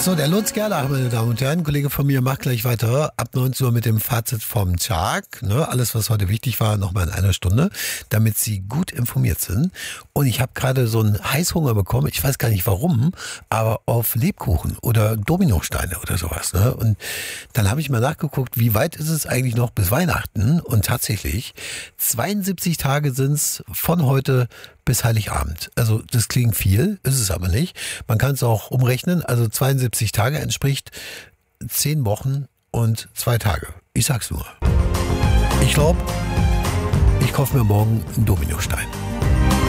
So, der Lutz Gerlach, meine Damen und Herren, ein Kollege von mir macht gleich weiter ab 19 Uhr mit dem Fazit vom Tag. Ne, alles, was heute wichtig war, nochmal in einer Stunde, damit Sie gut informiert sind. Und ich habe gerade so einen Heißhunger bekommen, ich weiß gar nicht warum, aber auf Lebkuchen oder Dominosteine oder sowas. Ne? Und dann habe ich mal nachgeguckt, wie weit ist es eigentlich noch bis Weihnachten? Und tatsächlich, 72 Tage sind es von heute bis Heiligabend. Also das klingt viel, ist es aber nicht. Man kann es auch umrechnen. Also 72 Tage entspricht 10 Wochen und 2 Tage. Ich sag's nur. Ich glaube, ich kaufe mir morgen einen Dominostein.